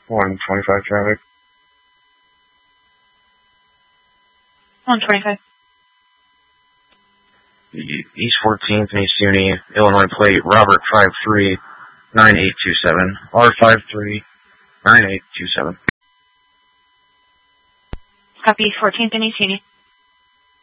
125 traffic. 125. East 14th and East Uni, Illinois plate, Robert 539827. R539827. Copy, 14th and East Uni.